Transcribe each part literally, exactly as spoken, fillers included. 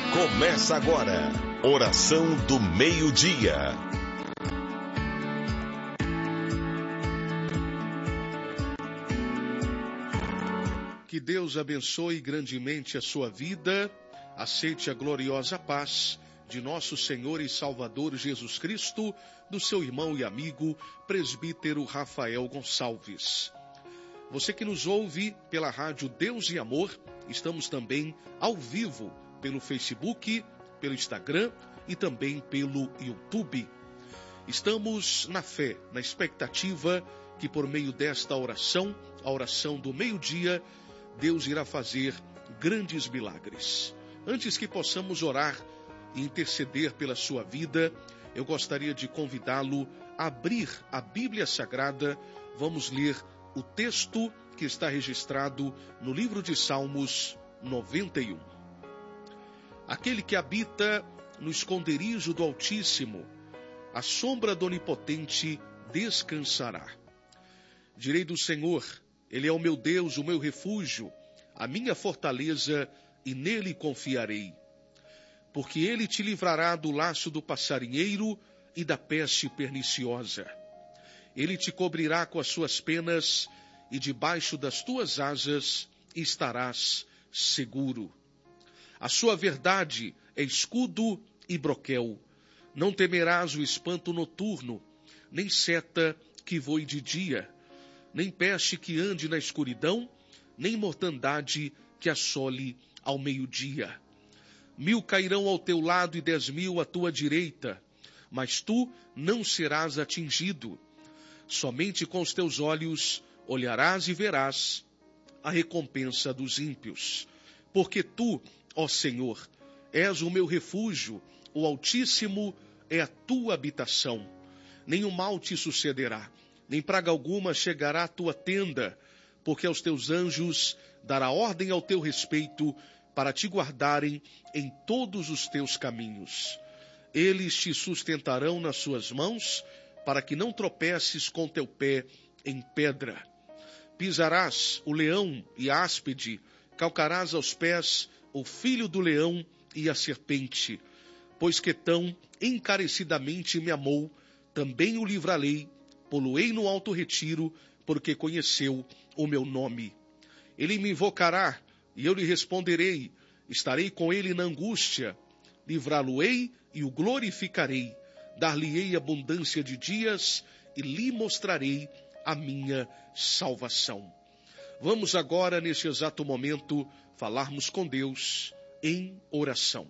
Começa agora, oração do meio-dia. Que Deus abençoe grandemente a sua vida, aceite a gloriosa paz de nosso Senhor e Salvador Jesus Cristo, do seu irmão e amigo, presbítero Rafael Gonçalves. Você que nos ouve pela rádio Deus e Amor, estamos também ao vivo pelo Facebook, pelo Instagram e também pelo YouTube. Estamos na fé, na expectativa que por meio desta oração, a oração do meio-dia, Deus irá fazer grandes milagres. Antes que possamos orar e interceder pela sua vida, eu gostaria de convidá-lo a abrir a Bíblia Sagrada. Vamos ler o texto que está registrado no livro de Salmos noventa e um. Aquele que habita no esconderijo do Altíssimo, à sombra do Onipotente descansará. Direi do Senhor, Ele é o meu Deus, o meu refúgio, a minha fortaleza, e nele confiarei. Porque Ele te livrará do laço do passarinheiro e da peste perniciosa. Ele te cobrirá com as suas penas, e debaixo das tuas asas estarás seguro. A sua verdade é escudo e broquel. Não temerás o espanto noturno, nem seta que voe de dia, nem peste que ande na escuridão, nem mortandade que assole ao meio-dia. Mil cairão ao teu lado e dez mil à tua direita, mas tu não serás atingido. Somente com os teus olhos olharás e verás a recompensa dos ímpios. Porque tu, ó Senhor, és o meu refúgio, o Altíssimo é a tua habitação. Nenhum mal te sucederá, nem praga alguma chegará à tua tenda, porque aos teus anjos dará ordem ao teu respeito, para te guardarem em todos os teus caminhos. Eles te sustentarão nas suas mãos, para que não tropeces com teu pé em pedra. Pisarás o leão e a áspide, calcarás aos pés o filho do leão e a serpente. Pois que tão encarecidamente me amou, também o livrarei, pô-lo-ei no alto retiro, porque conheceu o meu nome. Ele me invocará, e eu lhe responderei, estarei com ele na angústia, livrá-lo-ei e o glorificarei, dar-lhe-ei abundância de dias, e lhe mostrarei a minha salvação. Vamos agora, neste exato momento, falarmos com Deus em oração.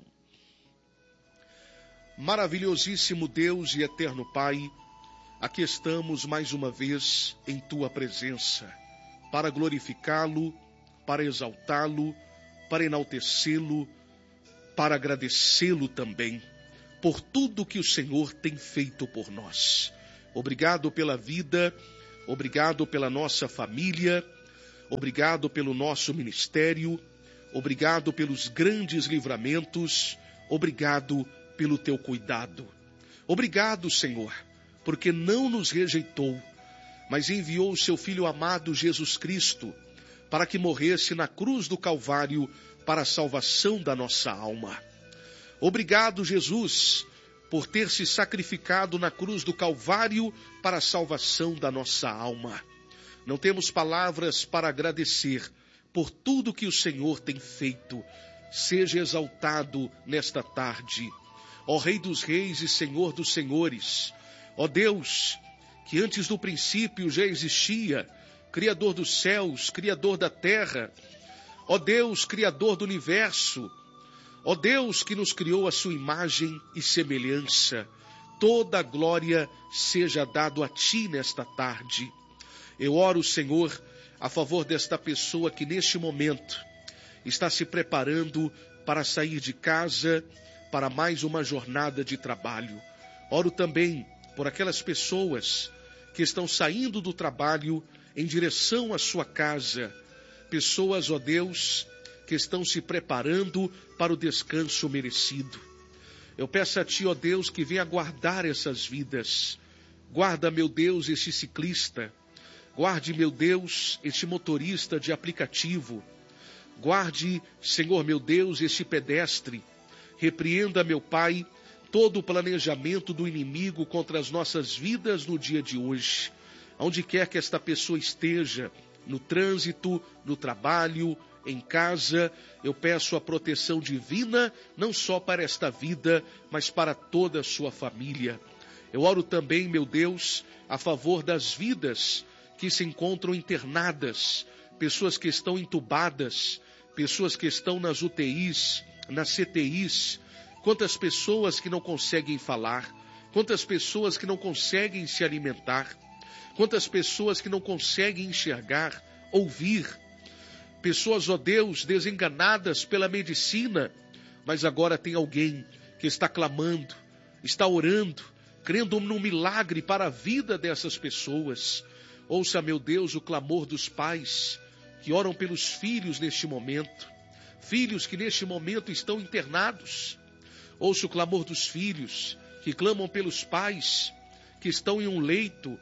Maravilhosíssimo Deus e eterno Pai, aqui estamos mais uma vez em Tua presença, para glorificá-lo, para exaltá-lo, para enaltecê-lo, para agradecê-lo também, por tudo que o Senhor tem feito por nós. Obrigado pela vida, obrigado pela nossa família, obrigado pelo nosso ministério, obrigado pelos grandes livramentos, obrigado pelo teu cuidado. Obrigado, Senhor, porque não nos rejeitou, mas enviou o seu Filho amado Jesus Cristo para que morresse na cruz do Calvário para a salvação da nossa alma. Obrigado, Jesus, por ter se sacrificado na cruz do Calvário para a salvação da nossa alma. Não temos palavras para agradecer por tudo que o Senhor tem feito. Seja exaltado nesta tarde, ó Rei dos Reis e Senhor dos Senhores, ó Deus, que antes do princípio já existia, Criador dos céus, Criador da terra, ó Deus, Criador do universo, ó Deus que nos criou a sua imagem e semelhança, toda a glória seja dado a Ti nesta tarde. Eu oro, Senhor, a favor desta pessoa que neste momento está se preparando para sair de casa para mais uma jornada de trabalho. Oro também por aquelas pessoas que estão saindo do trabalho em direção à sua casa. Pessoas, ó Deus, que estão se preparando para o descanso merecido. Eu peço a Ti, ó Deus, que venha guardar essas vidas. Guarda, meu Deus, este ciclista. Guarde, meu Deus, este motorista de aplicativo. Guarde, Senhor meu Deus, este pedestre Repreenda, meu Pai, todo o planejamento do inimigo contra as nossas vidas no dia de hoje. Onde quer que esta pessoa esteja, no trânsito, no trabalho, em casa, eu peço a proteção divina, não só para esta vida, mas para toda a sua família. Eu oro também, meu Deus, a favor das vidas que se encontram internadas, pessoas que estão entubadas, pessoas que estão nas U T Is, nas C T Is, quantas pessoas que não conseguem falar, quantas pessoas que não conseguem se alimentar, quantas pessoas que não conseguem enxergar, ouvir, pessoas, ó Deus, desenganadas pela medicina, mas agora tem alguém que está clamando, está orando, crendo num milagre para a vida dessas pessoas. Ouça, meu Deus, o clamor dos pais que oram pelos filhos neste momento, filhos que neste momento estão internados. Ouça o clamor dos filhos que clamam pelos pais que estão em um leito,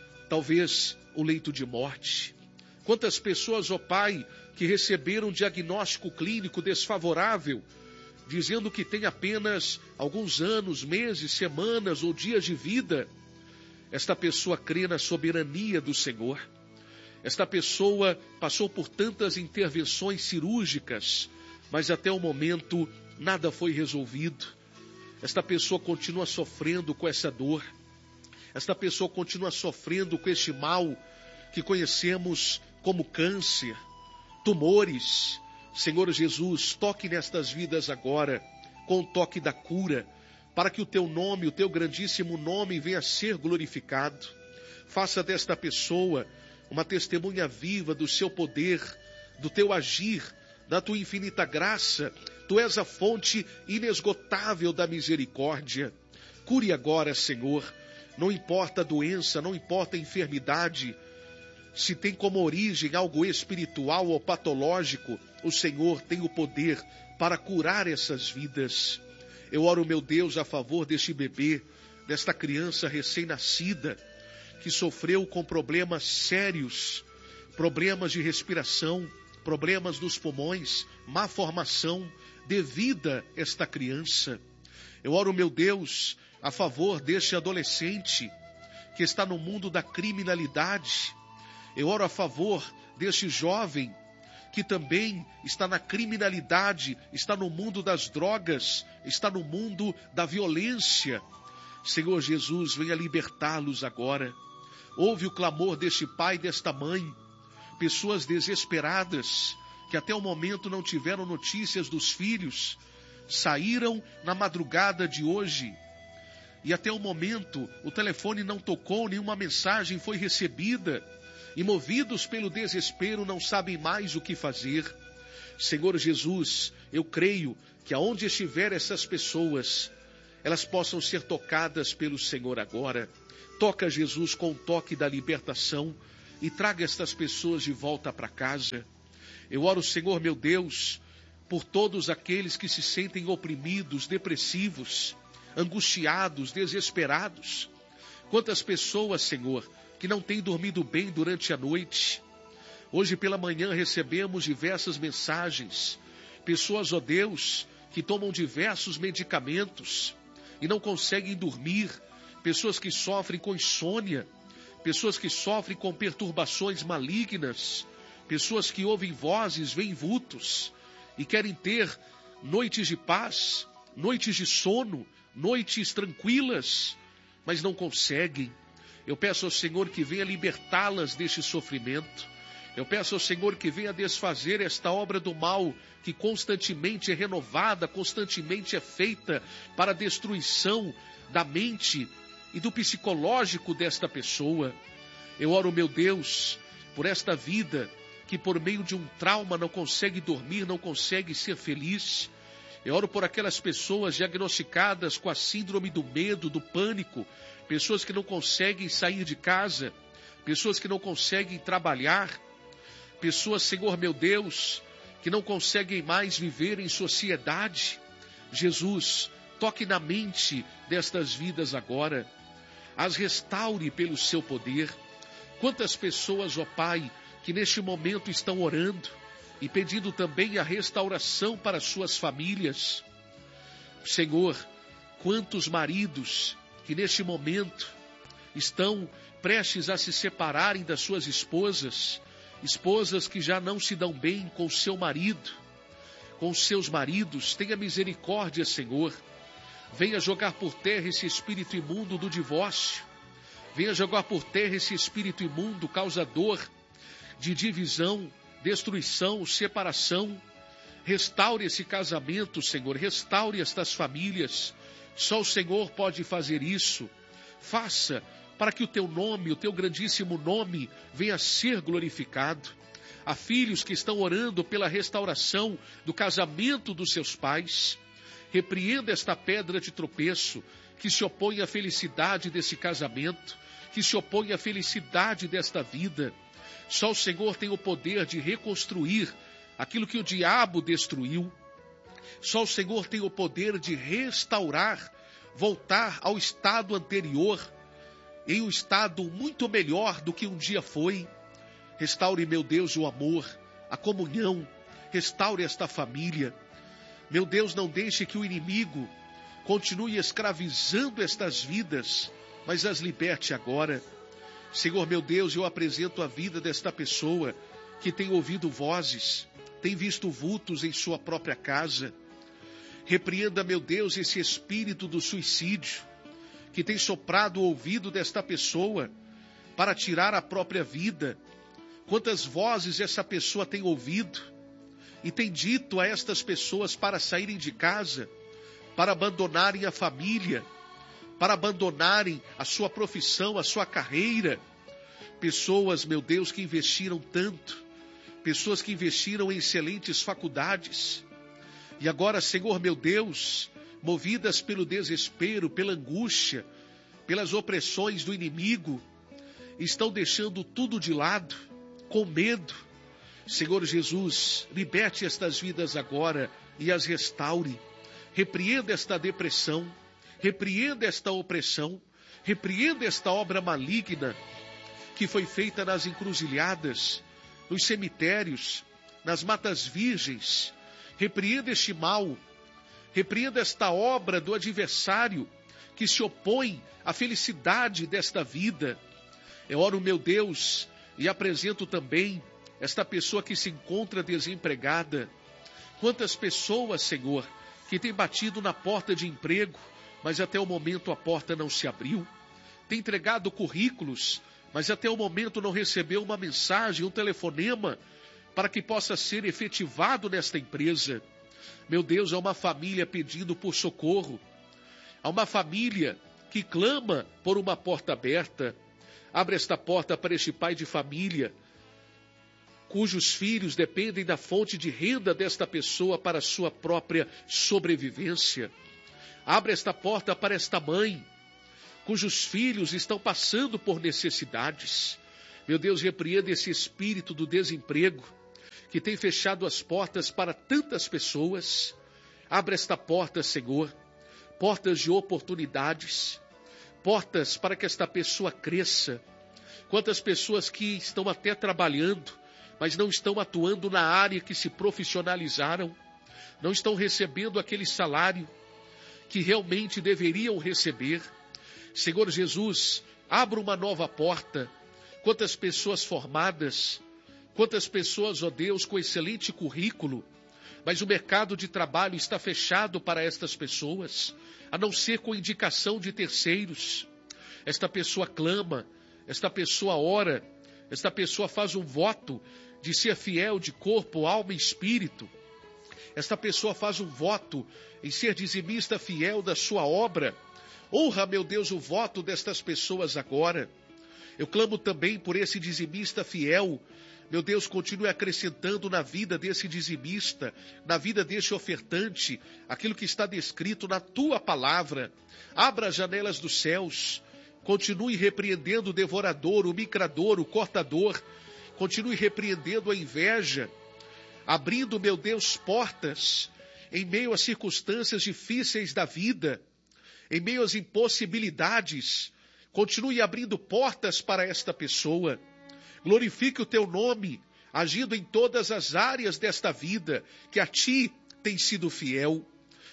talvez o leito de morte. Quantas pessoas, ó Pai, que receberam um diagnóstico clínico desfavorável, dizendo que tem apenas alguns anos, meses, semanas ou dias de vida. Esta pessoa crê na soberania do Senhor. Esta pessoa passou por tantas intervenções cirúrgicas, mas até o momento nada foi resolvido. Esta pessoa continua sofrendo com essa dor. Esta pessoa continua sofrendo com este mal que conhecemos como câncer, tumores. Senhor Jesus, toque nestas vidas agora, com o toque da cura, para que o teu nome, o teu grandíssimo nome venha a ser glorificado. Faça desta pessoa uma testemunha viva do seu poder, do teu agir, da tua infinita graça. Tu és a fonte inesgotável da misericórdia. Cure agora, Senhor. Não importa a doença, não importa a enfermidade, se tem como origem algo espiritual ou patológico, o Senhor tem o poder para curar essas vidas. Eu oro, meu Deus, a favor deste bebê, desta criança recém-nascida, que sofreu com problemas sérios, problemas de respiração, problemas dos pulmões, má formação, devido a esta criança. Eu oro, meu Deus, a favor deste adolescente que está no mundo da criminalidade. Eu oro a favor deste jovem que também está na criminalidade, está no mundo das drogas, está no mundo da violência. Senhor Jesus, venha libertá-los agora. Ouve o clamor deste pai e desta mãe, pessoas desesperadas, que até o momento não tiveram notícias dos filhos, saíram na madrugada de hoje, e até o momento o telefone não tocou, nenhuma mensagem foi recebida, e movidos pelo desespero não sabem mais o que fazer. Senhor Jesus, eu creio que aonde estiver essas pessoas, elas possam ser tocadas pelo Senhor agora. Toca, Jesus, com o toque da libertação e traga estas pessoas de volta para casa. Eu oro, Senhor, meu Deus, por todos aqueles que se sentem oprimidos, depressivos, angustiados, desesperados. Quantas pessoas, Senhor, que não têm dormido bem durante a noite. Hoje pela manhã recebemos diversas mensagens. Pessoas, ó Deus, que tomam diversos medicamentos e não conseguem dormir. Pessoas que sofrem com insônia. Pessoas que sofrem com perturbações malignas. Pessoas que ouvem vozes, veem vultos e querem ter noites de paz, noites de sono, noites tranquilas, mas não conseguem. Eu peço ao Senhor que venha libertá-las deste sofrimento. Eu peço ao Senhor que venha desfazer esta obra do mal que constantemente é renovada, constantemente é feita para a destruição da mente e do psicológico desta pessoa. Eu oro, meu Deus, por esta vida que por meio de um trauma não consegue dormir, não consegue ser feliz. Eu oro por aquelas pessoas diagnosticadas com a síndrome do medo, do pânico, pessoas que não conseguem sair de casa, pessoas que não conseguem trabalhar, pessoas, Senhor meu Deus, que não conseguem mais viver em sociedade. Jesus, toque na mente destas vidas agora, as restaure pelo seu poder. Quantas pessoas, ó Pai, que neste momento estão orando e pedindo também a restauração para suas famílias. Senhor, quantos maridos que neste momento estão prestes a se separarem das suas esposas, esposas que já não se dão bem com seu marido, com os seus maridos. Tenha misericórdia, Senhor. Venha jogar por terra esse espírito imundo do divórcio. Venha jogar por terra esse espírito imundo causador de divisão, destruição, separação. Restaure esse casamento, Senhor. Restaure estas famílias. Só o Senhor pode fazer isso. Faça para que o teu nome, o teu grandíssimo nome, venha a ser glorificado. Há filhos que estão orando pela restauração do casamento dos seus pais. Repreenda esta pedra de tropeço que se opõe à felicidade desse casamento, que se opõe à felicidade desta vida. Só o Senhor tem o poder de reconstruir aquilo que o diabo destruiu. Só o Senhor tem o poder de restaurar, voltar ao estado anterior, em um estado muito melhor do que um dia foi. Restaure, meu Deus, o amor, a comunhão. Restaure esta família. Meu Deus, não deixe que o inimigo continue escravizando estas vidas, mas as liberte agora. Senhor, meu Deus, eu apresento a vida desta pessoa que tem ouvido vozes, tem visto vultos em sua própria casa. Repreenda, meu Deus, esse espírito do suicídio que tem soprado o ouvido desta pessoa para tirar a própria vida. Quantas vozes essa pessoa tem ouvido e tem dito a estas pessoas para saírem de casa, para abandonarem a família, para abandonarem a sua profissão, a sua carreira. Pessoas, meu Deus, que investiram tanto, pessoas que investiram em excelentes faculdades. E agora, Senhor, meu Deus, movidas pelo desespero, pela angústia, pelas opressões do inimigo, estão deixando tudo de lado, com medo. Senhor Jesus, liberte estas vidas agora e as restaure. Repreenda esta depressão, repreenda esta opressão, repreenda esta obra maligna que foi feita nas encruzilhadas, nos cemitérios, nas matas virgens. Repreenda este mal, repreenda esta obra do adversário que se opõe à felicidade desta vida. Eu oro, meu Deus, e apresento também esta pessoa que se encontra desempregada. Quantas pessoas, Senhor, que têm batido na porta de emprego, mas até o momento a porta não se abriu. Tem entregado currículos, mas até o momento não recebeu uma mensagem, um telefonema, para que possa ser efetivado nesta empresa. Meu Deus, há uma família pedindo por socorro. Há uma família que clama por uma porta aberta. Abre esta porta para este pai de família, cujos filhos dependem da fonte de renda desta pessoa para a sua própria sobrevivência. Abre esta porta para esta mãe, cujos filhos estão passando por necessidades. Meu Deus, repreenda esse espírito do desemprego, que tem fechado as portas para tantas pessoas. Abre esta porta, Senhor, portas de oportunidades, portas para que esta pessoa cresça. Quantas pessoas que estão até trabalhando, mas não estão atuando na área que se profissionalizaram, não estão recebendo aquele salário que realmente deveriam receber. Senhor Jesus, abra uma nova porta. Quantas pessoas formadas, quantas pessoas, ó Deus, com excelente currículo, mas o mercado de trabalho está fechado para estas pessoas, a não ser com indicação de terceiros. Esta pessoa clama, esta pessoa ora, esta pessoa faz um voto de ser fiel de corpo, alma e espírito. Esta pessoa faz um voto em ser dizimista fiel da sua obra. Honra, meu Deus, o voto destas pessoas agora. Eu clamo também por esse dizimista fiel. Meu Deus, continue acrescentando na vida desse dizimista, na vida desse ofertante, aquilo que está descrito na tua palavra. Abra as janelas dos céus. Continue repreendendo o devorador, o micrador, o cortador. Continue repreendendo a inveja. Abrindo, meu Deus, portas em meio às circunstâncias difíceis da vida, em meio às impossibilidades. Continue abrindo portas para esta pessoa. Glorifique o teu nome, agindo em todas as áreas desta vida, que a ti tem sido fiel.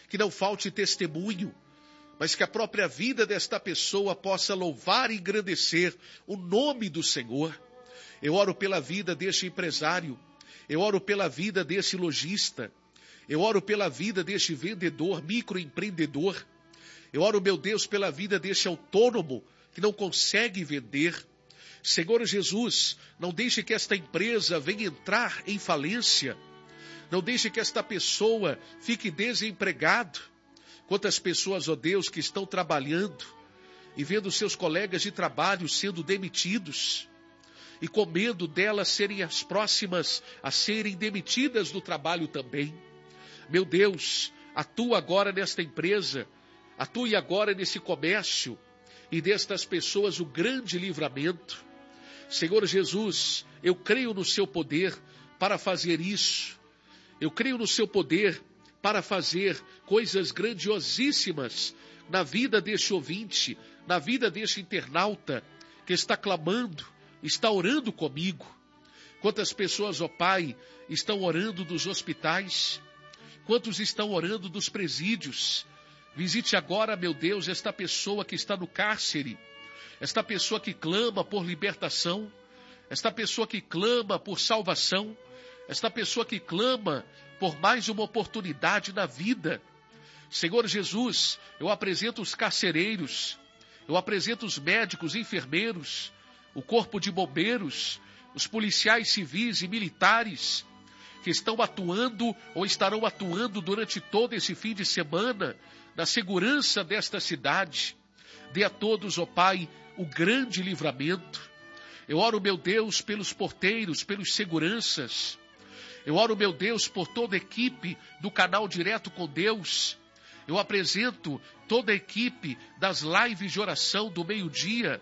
que não falte testemunho, mas que a própria vida desta pessoa possa louvar e engrandecer o nome do Senhor. Eu oro pela vida deste empresário, eu oro pela vida deste lojista, eu oro pela vida deste vendedor, microempreendedor. Eu oro, meu Deus, pela vida deste autônomo que não consegue vender. Senhor Jesus, não deixe que esta empresa venha entrar em falência. Não deixe que esta pessoa fique desempregado. Quantas pessoas, ó Deus, que estão trabalhando e vendo seus colegas de trabalho sendo demitidos e com medo delas serem as próximas a serem demitidas do trabalho também. Meu Deus, atua agora nesta empresa, atue agora nesse comércio e destas pessoas o grande livramento. Senhor Jesus, eu creio no seu poder para fazer isso. Eu creio no seu poder para fazer coisas grandiosíssimas na vida deste ouvinte, na vida deste internauta que está clamando, está orando comigo. Quantas pessoas, ó Pai, estão orando dos hospitais? Quantos estão orando dos presídios? Visite agora, meu Deus, esta pessoa que está no cárcere, esta pessoa que clama por libertação, esta pessoa que clama por salvação, esta pessoa que clama por mais uma oportunidade na vida. Senhor Jesus, eu apresento os carcereiros, eu apresento os médicos, enfermeiros, o corpo de bombeiros, os policiais civis e militares que estão atuando ou estarão atuando durante todo esse fim de semana na segurança desta cidade. Dê a todos, ó Pai, o grande livramento. Eu oro, meu Deus, pelos porteiros, pelos seguranças. Eu oro, meu Deus, por toda a equipe do canal Direto com Deus. Eu apresento toda a equipe das lives de oração do meio-dia,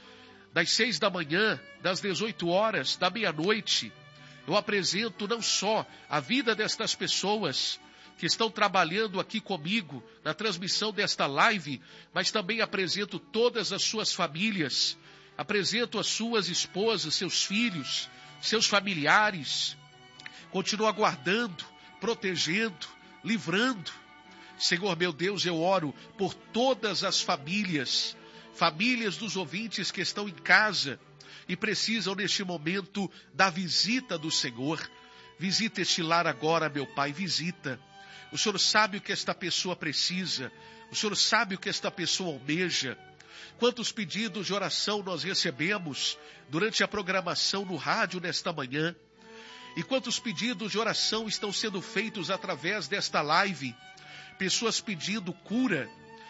das seis da manhã, das dezoito horas, da meia-noite. Eu apresento não só a vida destas pessoas que estão trabalhando aqui comigo na transmissão desta live, mas também apresento todas as suas famílias, apresento as suas esposas, seus filhos, seus familiares. Continua guardando, protegendo, livrando. Senhor meu Deus, eu oro por todas as famílias, famílias dos ouvintes que estão em casa e precisam neste momento da visita do Senhor. Visita este lar agora, meu Pai, visita. O Senhor sabe o que esta pessoa precisa, o Senhor sabe o que esta pessoa almeja. Quantos pedidos de oração nós recebemos durante a programação no rádio nesta manhã? E quantos pedidos de oração estão sendo feitos através desta live? Pessoas pedindo cura,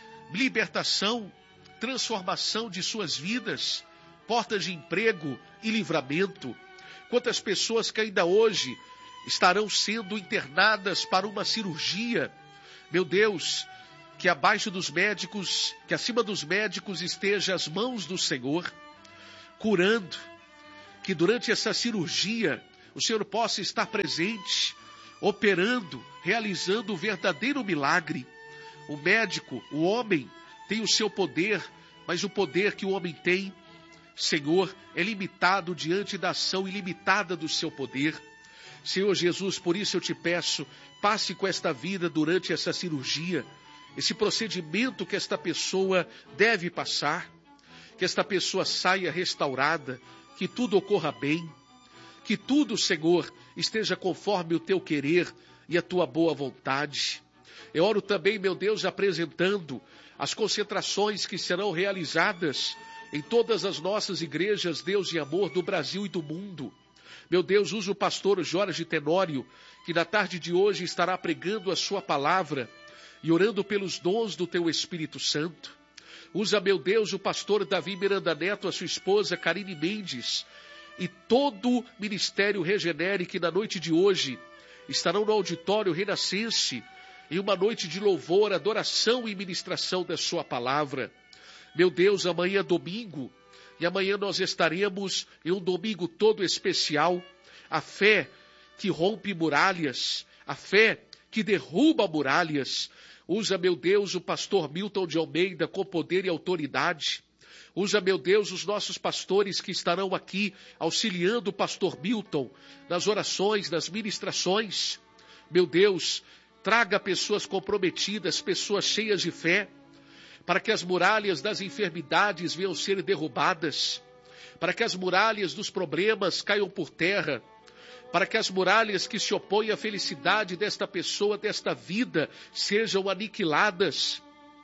libertação, transformação de suas vidas, portas de emprego e livramento. Quantas pessoas que ainda hoje estarão sendo internadas para uma cirurgia. Meu Deus, que abaixo dos médicos, que acima dos médicos esteja as mãos do Senhor, curando, que durante essa cirurgia o Senhor possa estar presente, operando, realizando o verdadeiro milagre. O médico, o homem, tem o seu poder, mas o poder que o homem tem, Senhor, é limitado diante da ação ilimitada do seu poder. Senhor Jesus, por isso eu te peço, passe com esta vida durante essa cirurgia, esse procedimento que esta pessoa deve passar, que esta pessoa saia restaurada, que tudo ocorra bem, que tudo, Senhor, esteja conforme o teu querer e a tua boa vontade. Eu oro também, meu Deus, apresentando as concentrações que serão realizadas em todas as nossas igrejas, Deus e amor, do Brasil e do mundo. Meu Deus, usa o pastor Jorge Tenório, que na tarde de hoje estará pregando a sua palavra e orando pelos dons do teu Espírito Santo. Usa, meu Deus, o pastor Davi Miranda Neto, a sua esposa Karine Mendes, e todo o Ministério Regenere que na noite de hoje estarão no auditório Renascense em uma noite de louvor, adoração e ministração da sua palavra. Meu Deus, amanhã é domingo, e amanhã nós estaremos em um domingo todo especial. A fé que rompe muralhas, a fé que derruba muralhas. Usa, meu Deus, o pastor Milton de Almeida com poder e autoridade. Usa, meu Deus, os nossos pastores que estarão aqui auxiliando o pastor Milton nas orações, nas ministrações. Meu Deus, Traga pessoas comprometidas, pessoas cheias de fé, para que as muralhas das enfermidades venham ser derrubadas, para que as muralhas dos problemas caiam por terra, para que as muralhas que se opõem à felicidade desta pessoa, desta vida, sejam aniquiladas.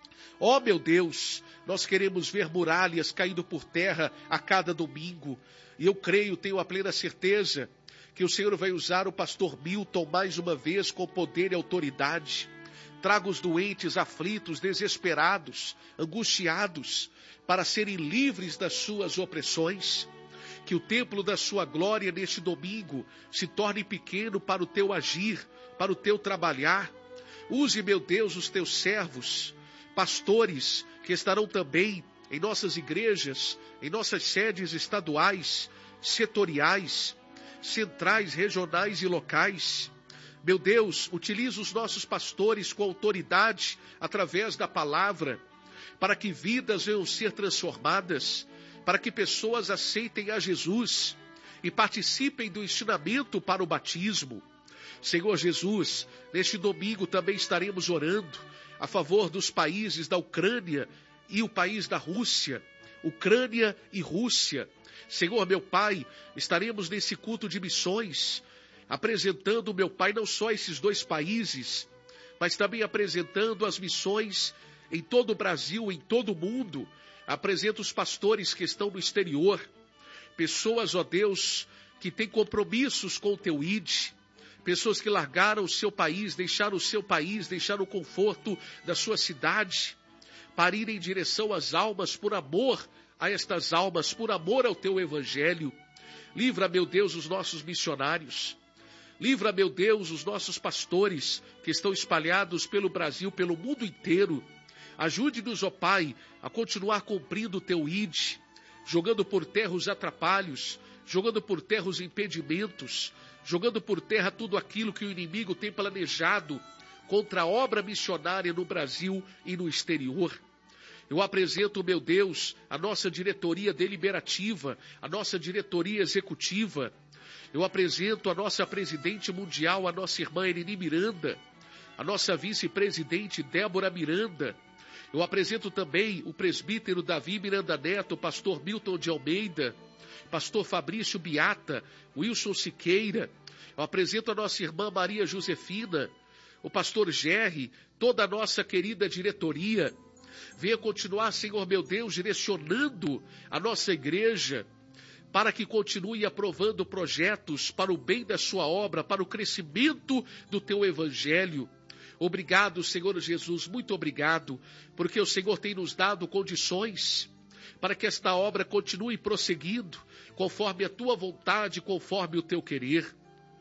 Ó meu Deus, nós queremos ver muralhas caindo por terra a cada domingo. E eu creio, tenho a plena certeza, que o Senhor vai usar o pastor Milton mais uma vez com poder e autoridade. Traga os doentes, aflitos, desesperados, angustiados, para serem livres das suas opressões. Que o templo da sua glória neste domingo se torne pequeno para o teu agir, para o teu trabalhar. Use, meu Deus, os teus servos, pastores, que estarão também em nossas igrejas, em nossas sedes estaduais, setoriais, centrais, regionais e locais. Meu Deus, utiliza os nossos pastores com autoridade através da palavra, para que vidas venham ser transformadas, para que pessoas aceitem a Jesus e participem do ensinamento para o batismo. Senhor Jesus, neste domingo também estaremos orando a favor dos países da Ucrânia e o país da Rússia, Ucrânia e Rússia. Senhor, meu Pai, estaremos nesse culto de missões, apresentando, meu Pai, não só esses dois países, mas também apresentando as missões em todo o Brasil, em todo o mundo. Apresento os pastores que estão no exterior, pessoas, ó Deus, que têm compromissos com o teu I D, pessoas que largaram o seu país, deixaram o seu país, deixaram o conforto da sua cidade, para ir em direção às almas, por amor a estas almas, por amor ao teu evangelho. Livra, meu Deus, os nossos missionários. Livra, meu Deus, os nossos pastores que estão espalhados pelo Brasil, pelo mundo inteiro. Ajude-nos, ó Pai, a continuar cumprindo o teu I D, jogando por terra os atrapalhos, jogando por terra os impedimentos, jogando por terra tudo aquilo que o inimigo tem planejado contra a obra missionária no Brasil e no exterior. Eu apresento, meu Deus, a nossa diretoria deliberativa, a nossa diretoria executiva. Eu apresento a nossa presidente mundial, a nossa irmã Eleni Miranda, a nossa vice-presidente Débora Miranda. Eu apresento também o presbítero Davi Miranda Neto, o pastor Milton de Almeida, pastor Fabrício Biata, Wilson Siqueira. Eu apresento a nossa irmã Maria Josefina, o pastor Gerry, toda a nossa querida diretoria. Venha continuar, Senhor meu Deus, direcionando a nossa igreja, para que continue aprovando projetos para o bem da sua obra, para o crescimento do teu evangelho. Obrigado, Senhor Jesus, muito obrigado, porque o Senhor tem nos dado condições para que esta obra continue prosseguindo, conforme a tua vontade, conforme o teu querer.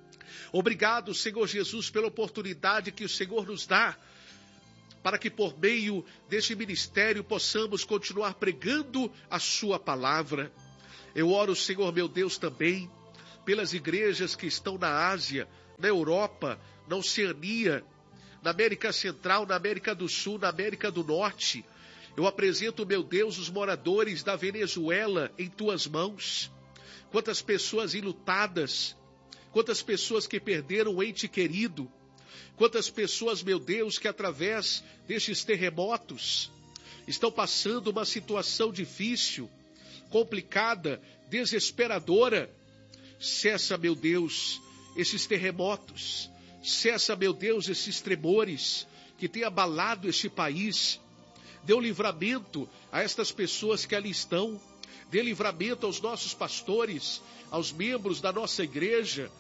Obrigado, Senhor Jesus, pela oportunidade que o Senhor nos dá, para que por meio deste ministério possamos continuar pregando a sua palavra. Eu oro, Senhor meu Deus, também pelas igrejas que estão na Ásia, na Europa, na Oceania, na América Central, na América do Sul, na América do Norte. Eu apresento, meu Deus, os moradores da Venezuela em tuas mãos. Quantas pessoas enlutadas, quantas pessoas que perderam um ente querido, quantas pessoas, meu Deus, que através destes terremotos estão passando uma situação difícil, complicada, desesperadora. Cessa, meu Deus, esses terremotos. Cessa, meu Deus, esses tremores que têm abalado este país. Dê um livramento a estas pessoas que ali estão. Dê livramento aos nossos pastores, aos membros da nossa igreja.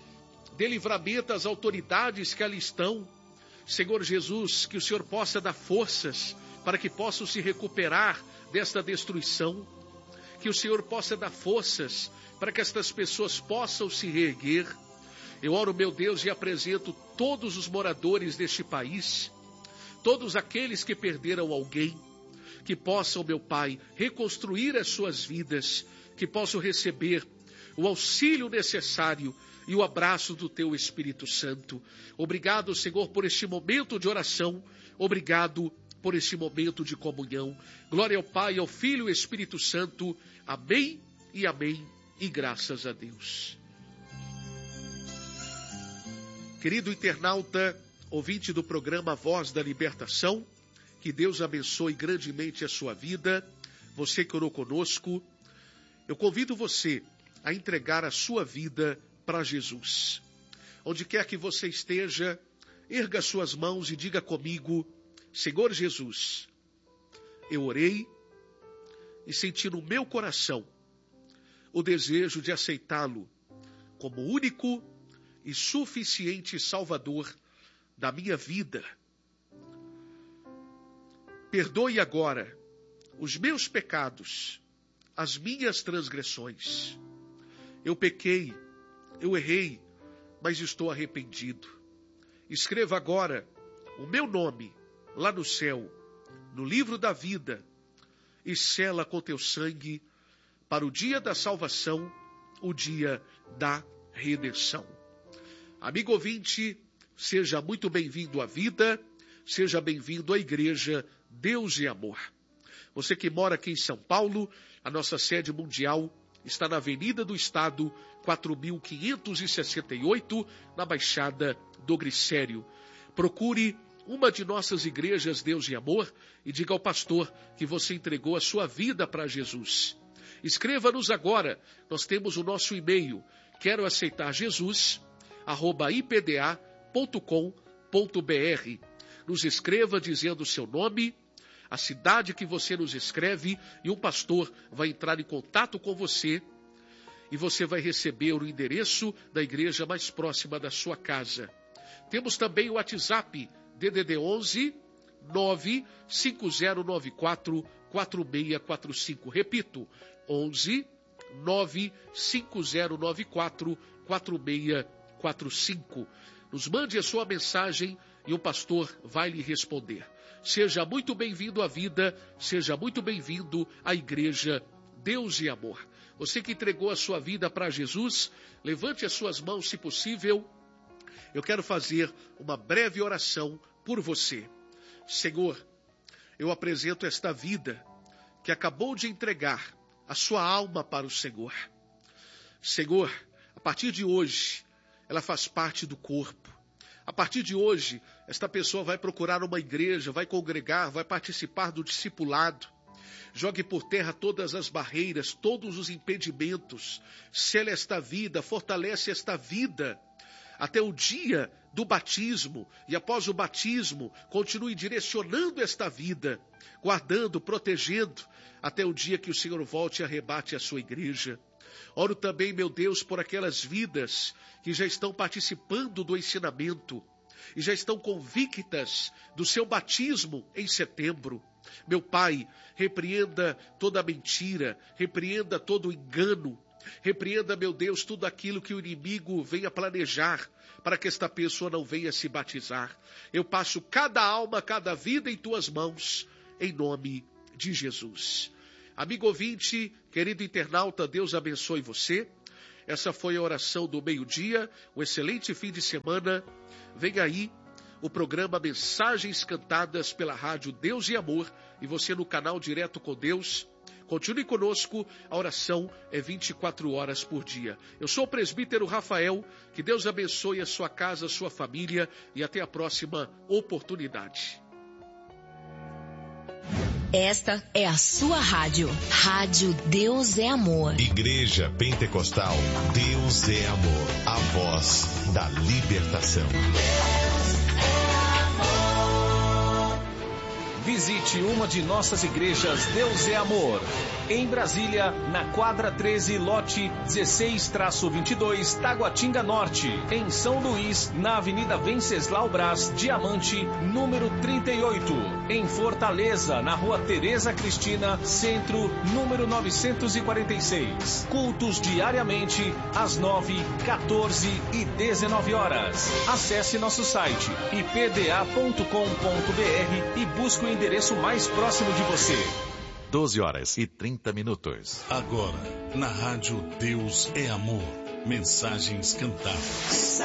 Dê livramento às autoridades que ali estão. Senhor Jesus, que o Senhor possa dar forças para que possam se recuperar desta destruição. Que o Senhor possa dar forças para que estas pessoas possam se reerguer. Eu oro, meu Deus, e apresento todos os moradores deste país, todos aqueles que perderam alguém, que possam, meu Pai, reconstruir as suas vidas, que possam receber o auxílio necessário e o abraço do Teu Espírito Santo. Obrigado, Senhor, por este momento de oração. Obrigado por este momento de comunhão. Glória ao Pai, ao Filho e ao Espírito Santo. Amém e amém. E graças a Deus. Querido internauta, ouvinte do programa Voz da Libertação, que Deus abençoe grandemente a sua vida. Você que orou conosco, eu convido você a entregar a sua vida para Jesus. Onde quer que você esteja, erga suas mãos e diga comigo: Senhor Jesus, eu orei e senti no meu coração o desejo de aceitá-lo como único e suficiente Salvador da minha vida. Perdoe agora os meus pecados, as minhas transgressões. Eu pequei, eu errei, mas estou arrependido. Escreva agora o meu nome lá no céu, no livro da vida, e sela com teu sangue para o dia da salvação, o dia da redenção. Amigo ouvinte, seja muito bem-vindo à vida, seja bem-vindo à igreja Deus e Amor. Você que mora aqui em São Paulo, a nossa sede mundial está na Avenida do Estado, quatro mil quinhentos e sessenta e oito, na Baixada do Glicério. Procure uma de nossas igrejas Deus e Amor e diga ao pastor que você entregou a sua vida para Jesus. Escreva-nos agora, nós temos o nosso e-mail, quero aceitar Jesus, arroba i p d a ponto com ponto b r. Nos escreva dizendo o seu nome, a cidade que você nos escreve, e um pastor vai entrar em contato com você e você vai receber o endereço da igreja mais próxima da sua casa. Temos também o WhatsApp, D D D onze, nove cinco zero nove quatro, quatro seis quatro cinco. Repito, onze, nove cinco zero nove quatro, quatro seis quatro cinco. Nos mande a sua mensagem e o pastor vai lhe responder. Seja muito bem-vindo à vida, seja muito bem-vindo à igreja Deus e Amor. Você que entregou a sua vida para Jesus, levante as suas mãos se possível. Eu quero fazer uma breve oração por você. Senhor, eu apresento esta vida que acabou de entregar a sua alma para o Senhor. Senhor, a partir de hoje, ela faz parte do corpo. A partir de hoje, esta pessoa vai procurar uma igreja, vai congregar, vai participar do discipulado. Jogue por terra todas as barreiras, todos os impedimentos. Sela esta vida, fortalece esta vida até o dia do batismo. E após o batismo, continue direcionando esta vida, guardando, protegendo, até o dia que o Senhor volte e arrebate a sua igreja. Oro também, meu Deus, por aquelas vidas que já estão participando do ensinamento e já estão convictas do seu batismo em setembro. Meu Pai, repreenda toda mentira, repreenda todo engano, repreenda, meu Deus, tudo aquilo que o inimigo venha planejar para que esta pessoa não venha se batizar. Eu passo cada alma, cada vida em tuas mãos, em nome de Jesus. Amigo ouvinte, querido internauta, Deus abençoe você. Essa foi a oração do meio-dia, um excelente fim de semana. Vem aí o programa Mensagens Cantadas pela Rádio Deus e Amor, e você no canal Direto com Deus. Continue conosco, a oração é vinte e quatro horas por dia. Eu sou o presbítero Rafael, que Deus abençoe a sua casa, a sua família, e até a próxima oportunidade. Esta é a sua rádio. Rádio Deus é Amor. Igreja Pentecostal Deus é Amor. A voz da libertação. Visite uma de nossas igrejas Deus é Amor. Em Brasília, na quadra treze, lote dezesseis traço vinte e dois, Taguatinga Norte. Em São Luís, na Avenida Venceslau Braz, Diamante, número trinta e oito. Em Fortaleza, na Rua Tereza Cristina, Centro, número novecentos e quarenta e seis. Cultos diariamente, às nove, quatorze e dezenove horas. Acesse nosso site i p d a ponto com ponto b r e busque o endereço mais próximo de você. doze horas e trinta minutos. Agora, na rádio Deus é Amor. Mensagens cantadas.